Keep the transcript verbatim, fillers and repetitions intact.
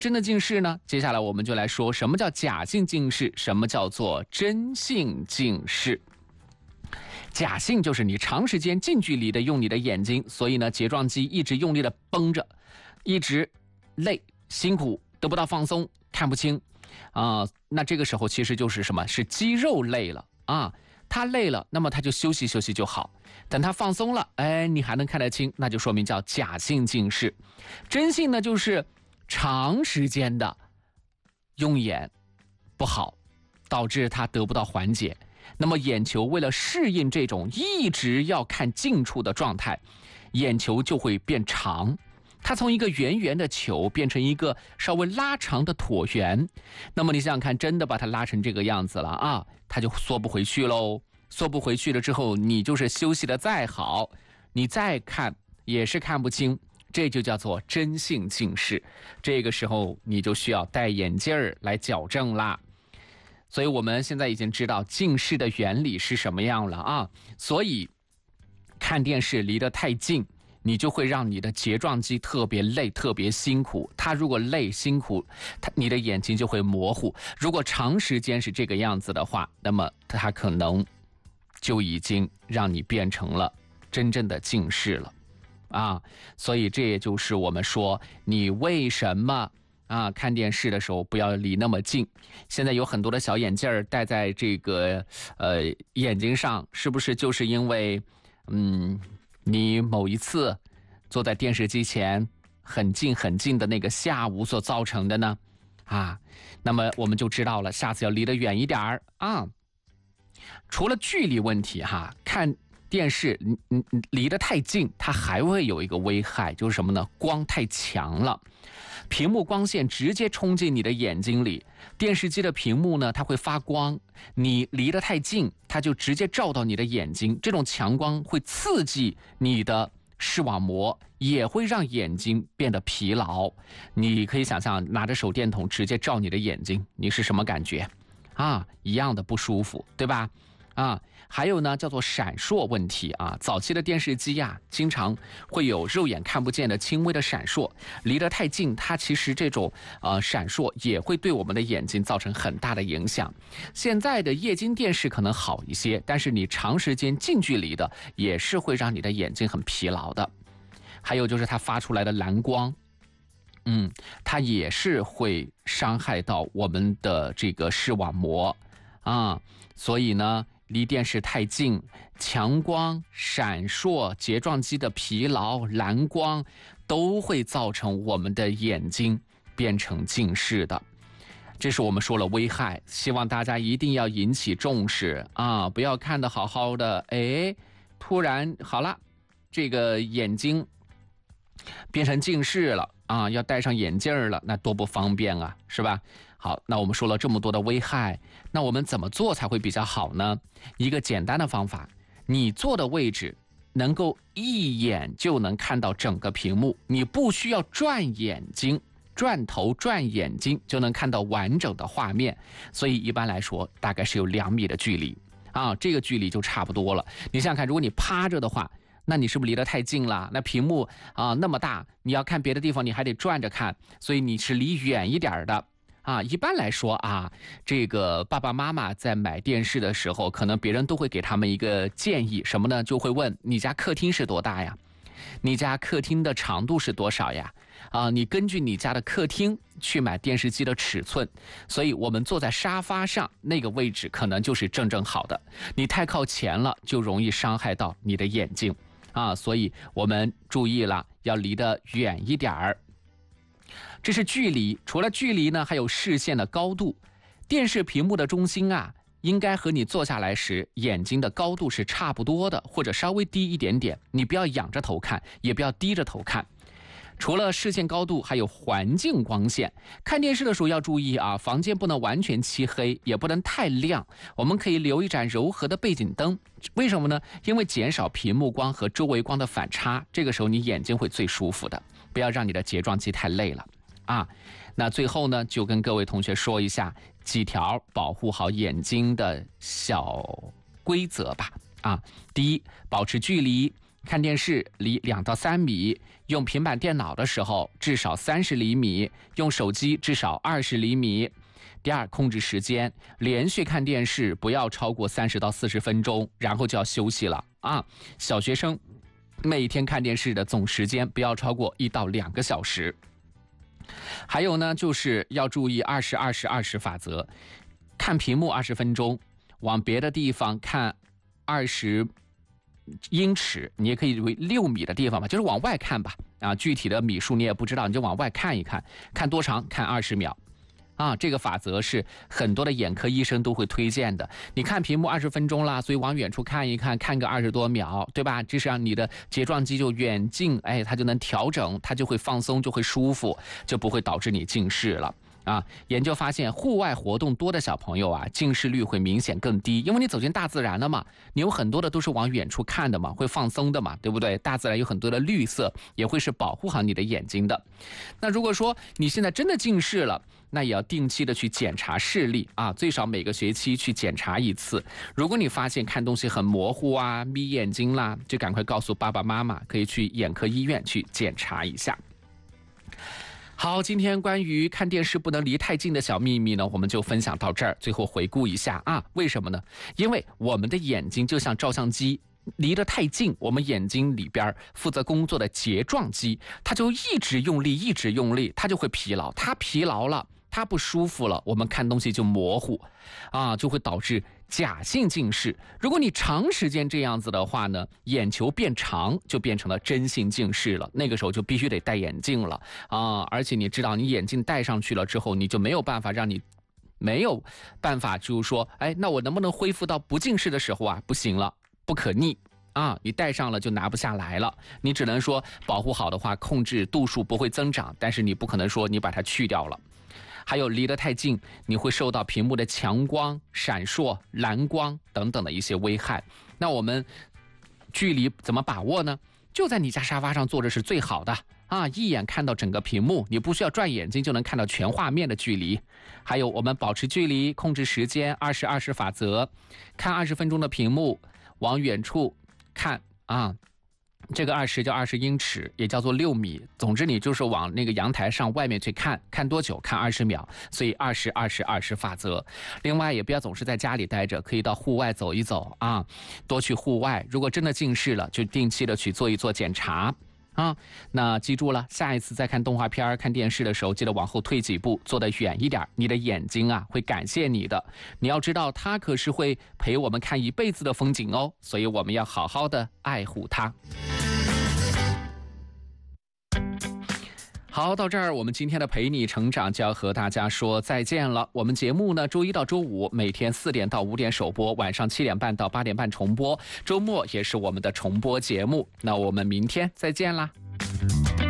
真的近视呢？接下来我们就来说什么叫假性近视，什么叫做真性近视。假性就是你长时间近距离的用你的眼睛，所以呢睫状肌一直用力的绷着，一直累辛苦，得不到放松，看不清啊、呃。那这个时候其实就是什么？是肌肉累了啊，它累了，那么它就休息休息就好。等它放松了，哎，你还能看得清，那就说明叫假性近视。真性呢，就是长时间的用眼不好，导致它得不到缓解。那么眼球为了适应这种一直要看近处的状态，眼球就会变长，它从一个圆圆的球变成一个稍微拉长的椭圆。那么你想想看，真的把它拉成这个样子了啊，它就缩不回去喽。缩不回去了之后，你就是休息的再好，你再看也是看不清，这就叫做真性近视。这个时候你就需要戴眼镜儿来矫正啦。所以我们现在已经知道近视的原理是什么样了啊。所以看电视离得太近，你就会让你的睫状肌特别累，特别辛苦。它如果累辛苦，它你的眼睛就会模糊。如果长时间是这个样子的话，那么它可能就已经让你变成了真正的近视了啊。所以这也就是我们说你为什么啊看电视的时候不要离那么近。现在有很多的小眼镜儿戴在这个呃眼睛上，是不是就是因为嗯你某一次坐在电视机前很近很近的那个下午所造成的呢？啊，那么我们就知道了，下次要离得远一点儿啊。除了距离问题哈，看电视你你离得太近，它还会有一个危害，就是什么呢？光太强了，屏幕光线直接冲进你的眼睛里，电视机的屏幕呢，它会发光，你离得太近，它就直接照到你的眼睛，这种强光会刺激你的视网膜，也会让眼睛变得疲劳。你可以想象拿着手电筒直接照你的眼睛，你是什么感觉啊？一样的不舒服，对吧？啊，还有呢，叫做闪烁问题啊。早期的电视机呀、啊，经常会有肉眼看不见的轻微的闪烁，离得太近，它其实这种呃闪烁也会对我们的眼睛造成很大的影响。现在的液晶电视可能好一些，但是你长时间近距离的也是会让你的眼睛很疲劳的。还有就是它发出来的蓝光，嗯，它也是会伤害到我们的这个视网膜啊，所以呢。离电视太近，强光、闪烁、睫状肌的疲劳、蓝光都会造成我们的眼睛变成近视的。这是我们说了危害，希望大家一定要引起重视啊！不要看得好好的，哎，突然好了，这个眼睛变成近视了啊，要戴上眼镜了，那多不方便啊，是吧？好，那我们说了这么多的危害，那我们怎么做才会比较好呢？一个简单的方法，你坐的位置能够一眼就能看到整个屏幕，你不需要转眼睛，转头转眼睛就能看到完整的画面，所以一般来说大概是有两米的距离啊，这个距离就差不多了。你想想看，如果你趴着的话，那你是不是离得太近了？那屏幕啊那么大，你要看别的地方你还得转着看，所以你是离远一点的啊。一般来说啊，这个爸爸妈妈在买电视的时候，可能别人都会给他们一个建议，什么呢？就会问你家客厅是多大呀？你家客厅的长度是多少呀？啊，你根据你家的客厅去买电视机的尺寸，所以我们坐在沙发上那个位置可能就是正正好的，你太靠前了就容易伤害到你的眼睛啊，所以我们注意了，要离得远一点儿。这是距离，除了距离呢，还有视线的高度。电视屏幕的中心啊，应该和你坐下来时眼睛的高度是差不多的，或者稍微低一点点。你不要仰着头看，也不要低着头看。除了视线高度，还有环境光线。看电视的时候要注意啊，房间不能完全漆黑，也不能太亮。我们可以留一盏柔和的背景灯，为什么呢？因为减少屏幕光和周围光的反差，这个时候你眼睛会最舒服的。不要让你的睫状肌太累了啊。那最后呢，就跟各位同学说一下几条保护好眼睛的小规则吧。啊，第一，保持距离。 看电视离两到三米，用平板电脑的时候至少三十厘米，用手机至少二十厘米。第二，控制时间，连续看电视不要超过三十到四十分钟，然后就要休息了啊。小学生每天看电视的总时间不要超过一到两个小时。还有呢，就是要注意二十二十二十法则，看屏幕二十分钟，往别的地方看二十英尺，你也可以为六米的地方吧，就是往外看吧。啊，具体的米数你也不知道，你就往外看一看，看多长？看二十秒。啊，这个法则是很多的眼科医生都会推荐的。你看屏幕二十分钟啦，所以往远处看一看，看个二十多秒，对吧？这是让你的睫状肌就远近，哎，它就能调整，它就会放松，就会舒服，就不会导致你近视了。啊，研究发现，户外活动多的小朋友啊，近视率会明显更低，因为你走进大自然了嘛，你有很多的都是往远处看的嘛，会放松的嘛，对不对？大自然有很多的绿色，也会是保护好你的眼睛的。那如果说你现在真的近视了，那也要定期的去检查视力啊，最少每个学期去检查一次。如果你发现看东西很模糊啊、眯眼睛啦，就赶快告诉爸爸妈妈，可以去眼科医院去检查一下。好，今天关于看电视不能离太近的小秘密呢，我们就分享到这儿。最后回顾一下啊，为什么呢？因为我们的眼睛就像照相机，离得太近，我们眼睛里边负责工作的睫状肌，它就一直用力，一直用力，它就会疲劳。它疲劳了，它不舒服了，我们看东西就模糊，啊，就会导致假性近视。如果你长时间这样子的话呢，眼球变长，就变成了真性近视了。那个时候就必须得戴眼镜了啊！而且你知道，你眼镜戴上去了之后，你就没有办法让你没有办法，就是说，哎，那我能不能恢复到不近视的时候啊？不行了，不可逆。啊，你戴上了就拿不下来了，你只能说保护好的话，控制度数不会增长，但是你不可能说你把它去掉了。还有离得太近，你会受到屏幕的强光、闪烁、蓝光等等的一些危害。那我们距离怎么把握呢？就在你家沙发上坐着是最好的啊，一眼看到整个屏幕，你不需要转眼睛就能看到全画面的距离。还有我们保持距离，控制时间，二十二十法则，看二十分钟的屏幕，往远处看啊。这个二十叫二十英尺，也叫做六米。总之，你就是往那个阳台上外面去看，看多久？看二十秒。所以二十二十二十法则。另外，也不要总是在家里待着，可以到户外走一走啊，多去户外。如果真的近视了，就定期的去做一做检查啊。那记住了，下一次再看动画片、看电视的时候，记得往后退几步，坐得远一点。你的眼睛啊，会感谢你的。你要知道，它可是会陪我们看一辈子的风景哦。所以我们要好好的爱护它。好，到这儿我们今天的陪你成长就要和大家说再见了。我们节目呢，周一到周五每天四点到五点首播，晚上七点半到八点半重播，周末也是我们的重播节目。那我们明天再见啦。